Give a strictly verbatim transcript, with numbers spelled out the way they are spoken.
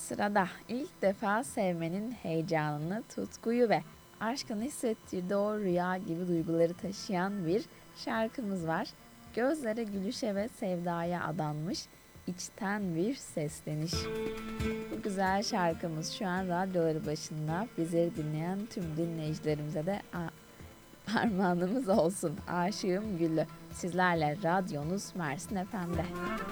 Sırada ilk defa sevmenin heyecanını, tutkuyu ve aşkın hissettirdiği o rüya gibi duyguları taşıyan bir şarkımız var. Gözlere gülüşe ve sevdaya adanmış içten bir sesleniş. Bu güzel şarkımız şu an radyoları başında bizleri dinleyen tüm dinleyicilerimize de armağanımız olsun. Aşığım Güllü. Sizlerle radyonuz Mersin F M'de.